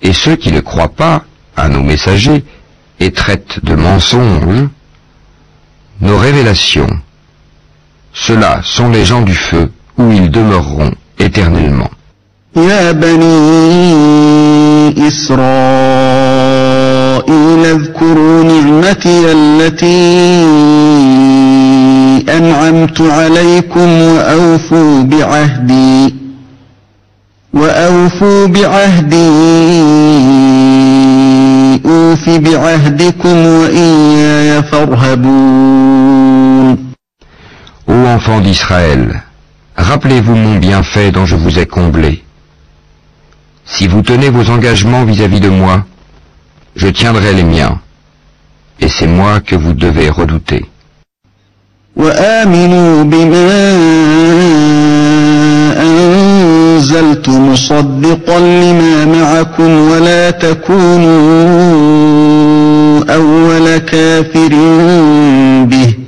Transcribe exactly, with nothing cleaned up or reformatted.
Et ceux qui ne croient pas à nos messagers et traitent de mensonges nos révélations, ceux-là sont les gens du feu où ils demeureront éternellement. يا بني إسرائيل اذكروا نعمتي التي أنعمت عليكم وأوفوا بعهدي وأوفوا بعهدي أوف بعهدكم وإياي فارهبون. Ô enfants d'Israël, rappelez-vous mon bienfait dont je vous ai comblé. Si vous tenez vos engagements vis-à-vis de moi, je tiendrai les miens, et c'est moi que vous devez redouter. وآمنوا بما أنزلت مصدقا لما معكم ولا تكونوا أول كافر به